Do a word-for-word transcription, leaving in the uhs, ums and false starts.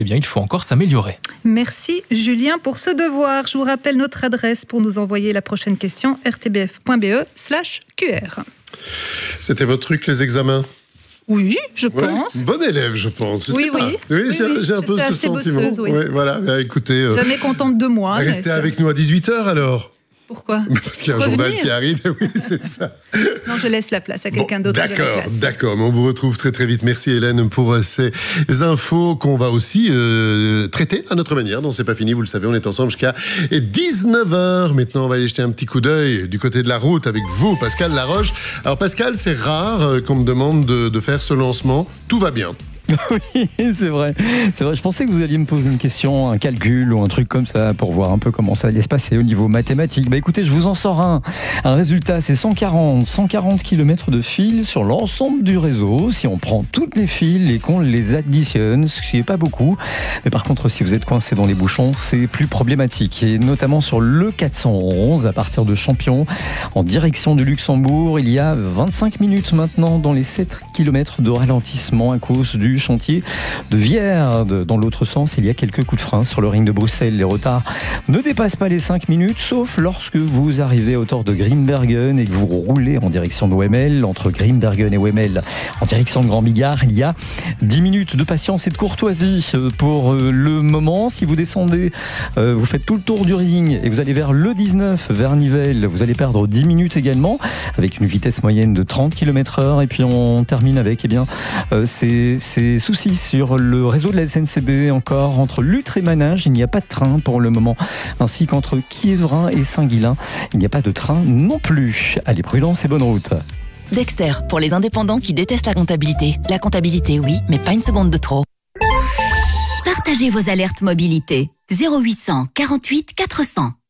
eh bien, il faut encore s'améliorer. Merci Julien pour ce devoir. Je vous rappelle notre adresse pour nous envoyer la prochaine question, r t b f point b e slash q r. C'était votre truc, les examens ? Oui, je Ouais, pense. bon élève, je pense. Je Oui, sais pas. oui. Oui, Oui, j'ai, oui. j'ai un peu J'étais ce assez sentiment. bosseuse, oui. Ouais, voilà, bah, écoutez. euh, Jamais contente de moi. mais Restez c'est- avec nous à dix-huit heures alors. Pourquoi ? Parce qu'il y a un Revenir. journal qui arrive, et oui, c'est ça. Non, je laisse la place à quelqu'un Bon, d'autre. de la D'accord, classe. d'accord. Mais on vous retrouve très très vite. Merci Hélène pour euh, ces infos qu'on va aussi euh, traiter à notre manière. Non, c'est pas fini, vous le savez, on est ensemble jusqu'à dix-neuf heures. Maintenant, on va aller jeter un petit coup d'œil du côté de la route avec vous, Pascal Laroche. Alors Pascal, c'est rare euh, qu'on me demande de, de faire ce lancement. Tout va bien. Oui, c'est vrai. C'est vrai. Je pensais que vous alliez me poser une question, un calcul ou un truc comme ça pour voir un peu comment ça allait se passer au niveau mathématique. Bah écoutez, je vous en sors un. Un résultat, c'est cent quarante, cent quarante kilomètres de fil sur l'ensemble du réseau. Si on prend toutes les fils et qu'on les additionne, ce qui n'est pas beaucoup. Mais par contre, si vous êtes coincé dans les bouchons, c'est plus problématique. Et notamment sur le quatre cent onze, à partir de Champion, en direction du Luxembourg, il y a vingt-cinq minutes maintenant dans les sept kilomètres de ralentissement à cause du chantier de Vierde. Dans l'autre sens, il y a quelques coups de frein sur le ring de Bruxelles. Les retards ne dépassent pas les cinq minutes, sauf lorsque vous arrivez à hauteur de Grimbergen et que vous roulez en direction de Wemmel. Entre Grimbergen et Wemmel, en direction de Grand Bigard, il y a dix minutes de patience et de courtoisie pour le moment. Si vous descendez, vous faites tout le tour du ring et vous allez vers le dix-neuf, vers Nivelles, vous allez perdre dix minutes également, avec une vitesse moyenne de trente kilomètres heure. Et puis on termine avec eh bien, euh, ces, ces soucis sur le réseau de la S N C B encore entre Lutre et Manage. Il n'y a pas de train pour le moment, ainsi qu'entre Quiévrain et Saint-Guilain. Il n'y a pas de train non plus. Allez, prudence et bonne route. Dexter, pour les indépendants qui détestent la comptabilité. La comptabilité, oui, mais pas une seconde de trop. Partagez vos alertes mobilité. zéro huit cents quarante-huit quatre cents.